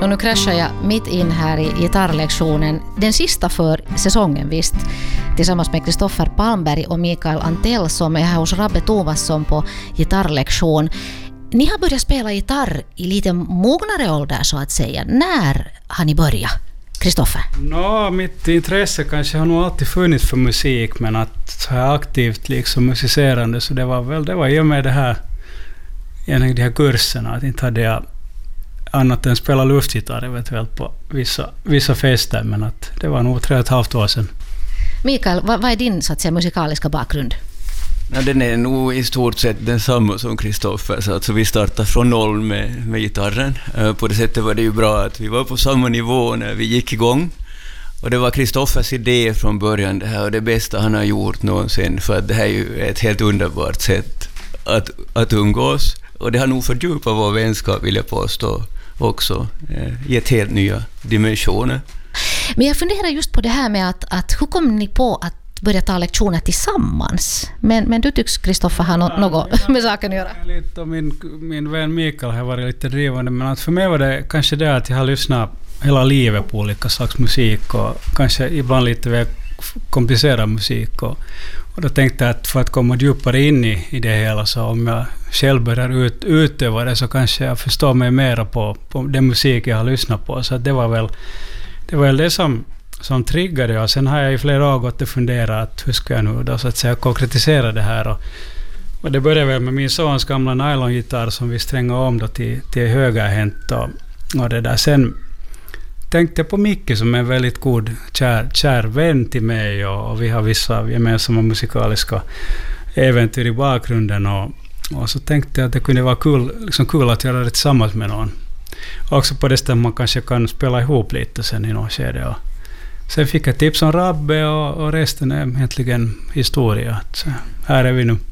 Och nu kraschar jag mitt in här i gitarrlektionen. Den sista för säsongen visst. Tillsammans med Kristoffer Palmberg och Mikael Antell som är här hos Rabbe Tomasson på gitarrlektion. Ni har börjat spela gitarr i lite mognare ålder så att säga. När har ni börjat? Kristoffer? Mitt intresse kanske har nog alltid funnits för musik, men att så här aktivt liksom musicerande, så det var ju med det här de här kurserna, att inte hade jag annat än spela luftgitarr eventuellt på vissa fester, men att det var nog 3,5 år sedan. Mikael, vad är din så att säga musikaliska bakgrund? Den är nog i stort sett densamma som Kristoffer, så alltså vi startade från noll med gitarren. På det sättet var det ju bra att vi var på samma nivå när vi gick igång. Och det var Kristoffers idé från början det här, och det bästa han har gjort någonsin, för att det här är ju ett helt underbart sätt att umgås. Och det har nog fördjupat vår vänskap, vill jag påstå, också. Gett helt nya dimensioner. Men jag funderar just på det här med att hur kom ni på att börja ta lektioner tillsammans? Men du tycks, Kristoffer, ha något med saken att göra. Lite, och min vän Mikael har varit lite drivande, men att för mig var det kanske det att jag har lyssnat hela livet på olika slags musik och kanske ibland lite väl komplicerad musik. Och då tänkte jag att för att komma djupare in i det hela, så om jag själv börjar utöva det, så kanske jag förstår mig mer på den musik jag har lyssnat på. Så att det var väl det som triggade, och sen har jag i flera år gått och funderat hur ska jag nu då så att säga konkretisera det här, och det började väl med min sons gamla nylongitarr som vi strängade om då till högerhänt, och det där. Sen tänkte jag på Micke som är en väldigt god kär vän till mig, och vi har vissa gemensamma musikaliska äventyr i bakgrunden, och så tänkte jag att det kunde vara kul att göra det tillsammans med någon. Också på det stället man kanske kan spela ihop lite sen i någon skede, och sen fick jag tips om Rabbe, och resten är egentligen historia. Så här är vi nu.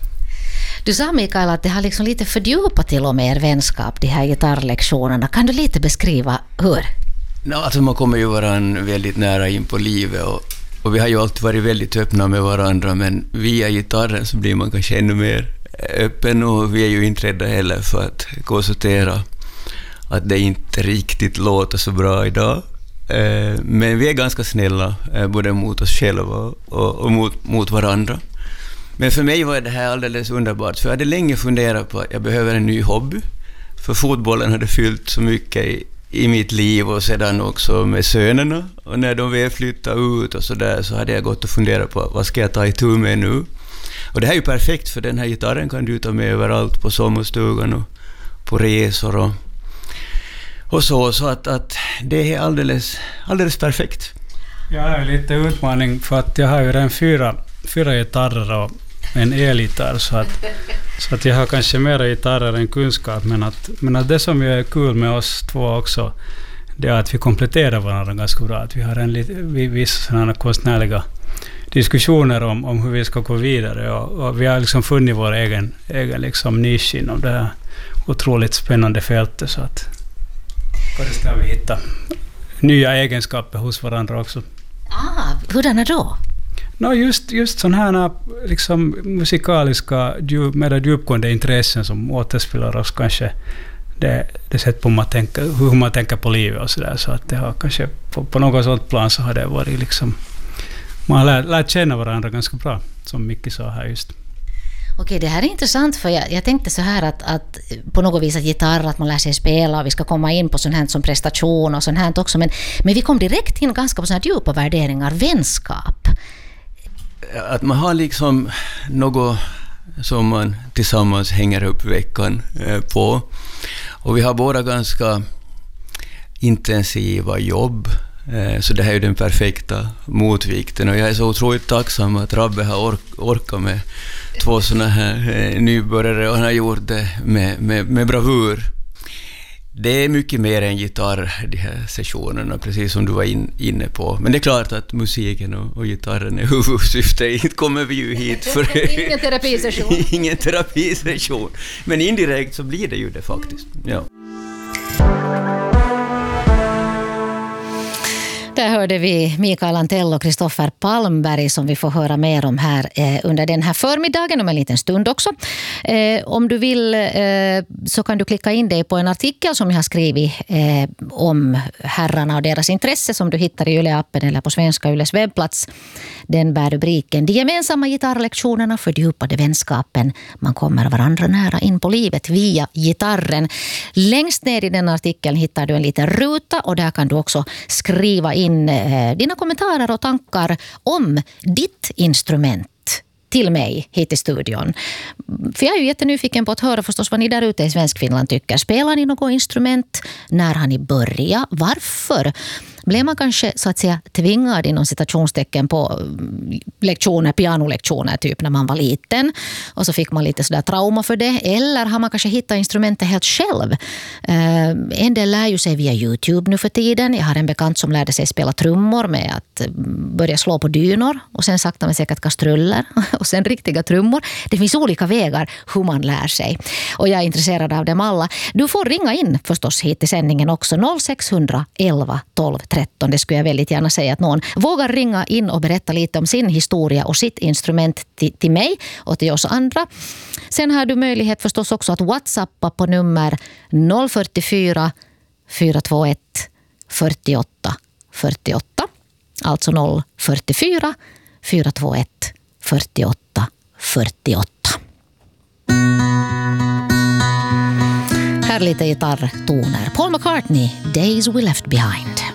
Du sa, Mikael, att det har liksom lite fördjupat till och med er vänskap, de här gitarrlektionerna. Kan du lite beskriva hur? Alltså man kommer ju varandra väldigt nära in på livet, och vi har ju alltid varit väldigt öppna med varandra, men via gitarren så blir man kanske ännu mer öppen, och vi är ju inte rädda heller för att konstatera att det inte riktigt låter så bra idag. Men vi är ganska snälla både mot oss själva och mot varandra. Men för mig var det här alldeles underbart, för jag hade länge funderat på att jag behöver en ny hobby, för fotbollen hade fyllt så mycket i mitt liv, och sedan också med sönerna, och när de väl flyttade ut och så där, så hade jag gått och funderat på vad ska jag ta itu med nu. Och det här är ju perfekt, för den här gitarren kan du ta med överallt, på sommarstugan och på resor och så att det är alldeles perfekt. Jag har lite utmaning, för att jag har ju redan fyra gitarrer och en elgitarr, så att jag har kanske mera gitarrer än kunskap, men att det som är kul med oss två också, det är att vi kompletterar varandra ganska bra, att vi har vissa sådana konstnärliga diskussioner om hur vi ska gå vidare, och vi har liksom funnit vår egen liksom nisch inom det här otroligt spännande fältet, så att det ska vi hitta nya egenskaper hos varandra också. Hurdana då? Just sådana här liksom musikaliska, mera djupgående intressen som återspeglar oss kanske det sätt på hur man tänker på livet och sådär, så att det har kanske på något sånt plan så har det varit liksom, man har lärt känna varandra ganska bra, som Micke sa här just. Okej, det här är intressant, för jag tänkte så här att på något vis att gitarr, att man lär sig spela, och vi ska komma in på sånt här som prestation och sånt här också, men vi kom direkt in ganska på såna här djupa värderingar, vänskap. Att man har liksom något som man tillsammans hänger upp veckan på, och vi har båda ganska intensiva jobb, så det här är ju den perfekta motvikten, och jag är så otroligt tacksam att Rabbe har orkat med 2 såna här nybörjare, och han har gjort det med bravur. Det är mycket mer än gitarr, de här sessionerna, precis som du var inne på. Men det är klart att musiken och gitarren är huvudsyfte. Inte kommer vi ju hit för ingen terapisession. Ingen terapisession. Men indirekt så blir det ju det faktiskt. Ja. Där hörde vi Mikael Antell och Kristoffer Palmberg som vi får höra mer om här under den här förmiddagen om en liten stund också. Om du vill så kan du klicka in dig på en artikel som jag har skrivit om herrarna och deras intresse som du hittar i Yle-appen eller på Svenska Yles webbplats. Den bär rubriken De gemensamma gitarrlektionerna fördjupade vänskapen. Man kommer varandra nära in på livet via gitarren. Längst ner i den artikeln hittar du en liten ruta och där kan du också skriva in dina kommentarer och tankar om ditt instrument till mig hit i studion. För jag är ju jättenyfiken på att höra förstås vad ni där ute i Svenskfinland tycker. Spelar ni något instrument? När har ni börjat? Varför? Blev man kanske så att säga tvingad inom citationstecken på lektioner, pianolektioner typ när man var liten och så fick man lite sådär trauma för det, eller har man kanske hittat instrumentet helt själv? En del lär ju sig via YouTube nu för tiden. Jag har en bekant som lärde sig spela trummor med att börja slå på dynor och sen sakta men säkert kastruller och sen riktiga trummor. Det finns olika vägar hur man lär sig och jag är intresserad av dem alla. Du får ringa in förstås hit till sändningen också 0600 11 12 13. Det skulle jag väldigt gärna säga att någon vågar ringa in och berätta lite om sin historia och sitt instrument till mig och till oss andra. Sen har du möjlighet förstås också att WhatsAppa på nummer 044 421 48 48. Alltså 044 421 48 48. Här lite gitarrtoner. Paul McCartney, Days We Left Behind.